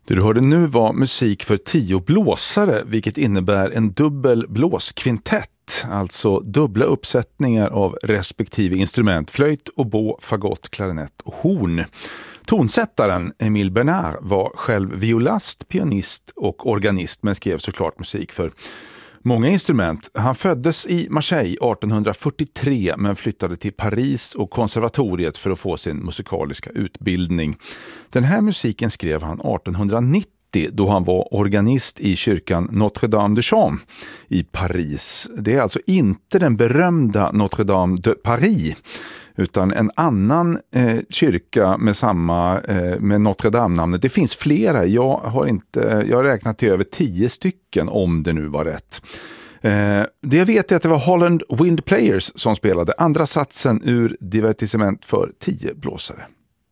Det du hörde nu var musik för 10 blåsare, vilket innebär en dubbel blåskvintett, alltså dubbla uppsättningar av respektive instrument, flöjt, oboe, fagott, klarinett och horn. Tonsättaren Emile Bernard var själv violast, pianist och organist, men skrev såklart musik för många instrument. Han föddes i Marseille 1843 men flyttade till Paris och konservatoriet för att få sin musikaliska utbildning. Den här musiken skrev han 1890 då han var organist i kyrkan Notre-Dame de Champs i Paris. Det är alltså inte den berömda Notre-Dame de Paris utan en annan kyrka med med Notre Dame-namnet. Det finns flera, jag har räknat till över 10 stycken om det nu var rätt. Det jag vet är att det var Holland Wind Players som spelade andra satsen ur Divertissement för 10 blåsare.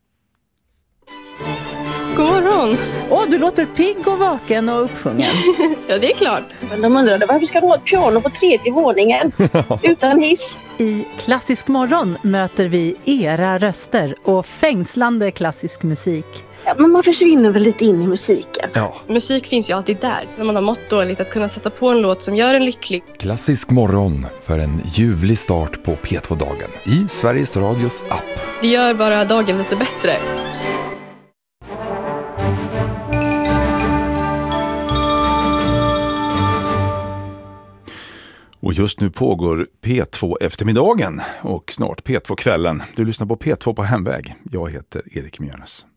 God morgon! Du låter pigg och vaken och uppsjungen. Ja, det är klart. Men de undrade varför ska du ha ett piano på 3:e våningen utan hiss? I Klassisk morgon möter vi era röster och fängslande klassisk musik. Ja, men man försvinner väl lite in i musiken. Ja. Musik finns ju alltid där. När man har mått dåligt att kunna sätta på en låt som gör en lycklig. Klassisk morgon för en ljuvlig start på P2-dagen i Sveriges Radios app. Det gör bara dagen lite bättre. Och just nu pågår P2 eftermiddagen och snart P2 kvällen. Du lyssnar på P2 på hemväg. Jag heter Erik Mjörnes.